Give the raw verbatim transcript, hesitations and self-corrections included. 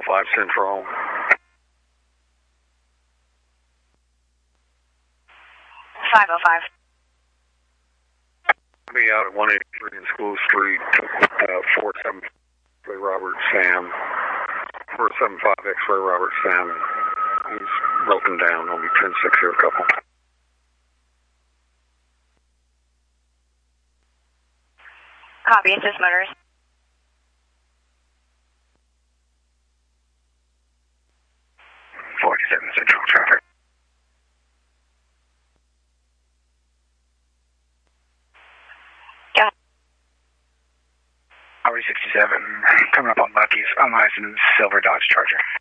five Central. five oh five. Be out at one eighty-three in School Street, uh, four seven X-Ray Robert Sam. four seven five X-Ray Robert Sam. He's broken down. I'll be ten six here, a couple. Copy, assist motors. forty-seven Central traffic. Yeah. Highway sixty-seven, coming up on Lucky's, unlicensed silver Dodge Charger.